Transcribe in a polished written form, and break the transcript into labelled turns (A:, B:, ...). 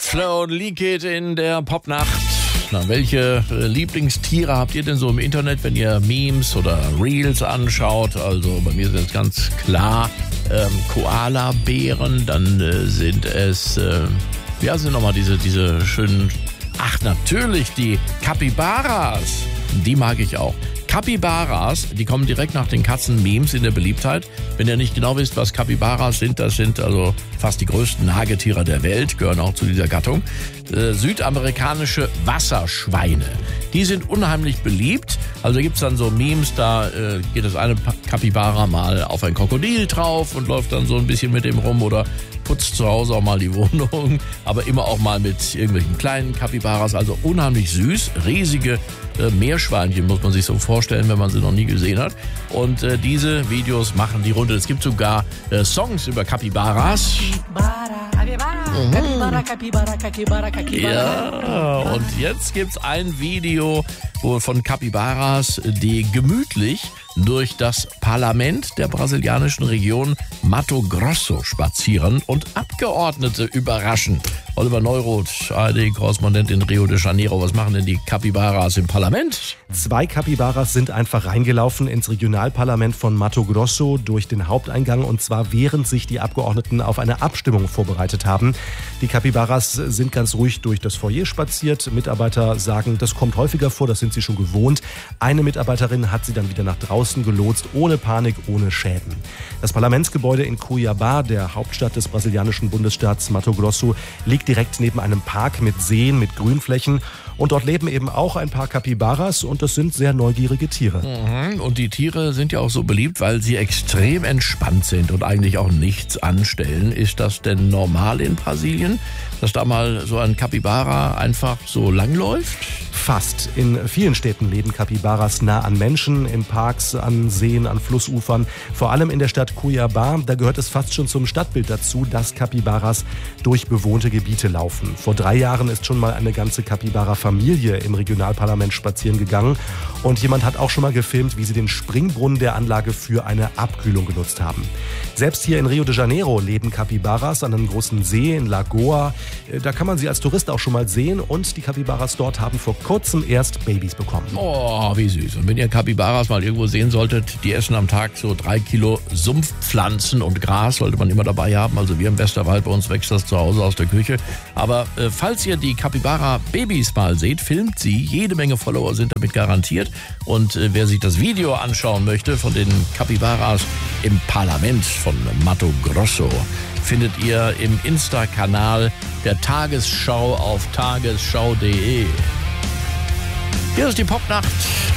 A: Flo und Leakit in der Popnacht. Na, welche Lieblingstiere habt ihr denn so im Internet, wenn ihr Memes oder Reels anschaut? Also bei mir sind es ganz klar Koala-Bären, dann sind es, wie heißen nochmal diese schönen, ach natürlich, die Capybaras, die mag ich auch. Capybaras, die kommen direkt nach den Katzen-Memes in der Beliebtheit. Wenn ihr nicht genau wisst, was Capybaras sind, das sind also fast die größten Nagetiere der Welt, gehören auch zu dieser Gattung. Südamerikanische Wasserschweine. Die sind unheimlich beliebt. Also gibt's dann so Memes, da geht das eine Capybara mal auf ein Krokodil drauf und läuft dann so ein bisschen mit dem rum oder putzt zu Hause auch mal die Wohnung, aber immer auch mal mit irgendwelchen kleinen Capybaras, also unheimlich süß, riesige Meerschweinchen, muss man sich so vorstellen, wenn man sie noch nie gesehen hat. Und diese Videos machen die Runde. Es gibt sogar Songs über Capybaras. Ja, und jetzt gibt's ein Video von Capybaras, die gemütlich durch das Parlament der brasilianischen Region Mato Grosso spazieren und Abgeordnete überraschen. Oliver Neuroth, ARD-Korrespondent in Rio de Janeiro. Was machen denn die Capybaras im Parlament?
B: 2 Capybaras sind einfach reingelaufen ins Regionalparlament von Mato Grosso durch den Haupteingang, und zwar während sich die Abgeordneten auf eine Abstimmung vorbereitet haben. Die Capybaras sind ganz ruhig durch das Foyer spaziert. Mitarbeiter sagen, das kommt häufiger vor, das sind sie schon gewohnt. Eine Mitarbeiterin hat sie dann wieder nach draußen gelotst, ohne Panik, ohne Schäden. Das Parlamentsgebäude in Cuiabá, der Hauptstadt des brasilianischen Bundesstaats Mato Grosso, liegt direkt neben einem Park mit Seen, mit Grünflächen. Und dort leben eben auch ein paar Capybaras, und das sind sehr neugierige Tiere.
A: Und die Tiere sind ja auch so beliebt, weil sie extrem entspannt sind und eigentlich auch nichts anstellen. Ist das denn normal in Brasilien, dass da mal so ein Capybara einfach so langläuft?
B: Fast. In vielen Städten leben Capybaras nah an Menschen, in Parks, an Seen, an Flussufern. Vor allem in der Stadt Cuiabá, da gehört es fast schon zum Stadtbild dazu, dass Capybaras durch bewohnte Gebiete laufen. Vor 3 Jahren ist schon mal eine ganze Capybara-Familie im Regionalparlament spazieren gegangen. Und jemand hat auch schon mal gefilmt, wie sie den Springbrunnen der Anlage für eine Abkühlung genutzt haben. Selbst hier in Rio de Janeiro leben Capybaras an einem großen See in Lagoa. Da kann man sie als Tourist auch schon mal sehen, und die Capybaras dort haben vor kurzem erst Babys bekommen.
A: Oh, wie süß. Und wenn ihr Capybaras mal irgendwo sehen solltet, die essen am Tag so 3 Kilo Sumpfpflanzen und Gras, sollte man immer dabei haben. Also wir im Westerwald, bei uns wächst das zu Hause aus der Küche. Aber falls ihr die Capybara-Babys mal seht, filmt sie. Jede Menge Follower sind damit garantiert. Und wer sich das Video anschauen möchte von den Capybaras im Parlament von Mato Grosso, findet ihr im Insta-Kanal der Tagesschau auf tagesschau.de. Hier ist die Popnacht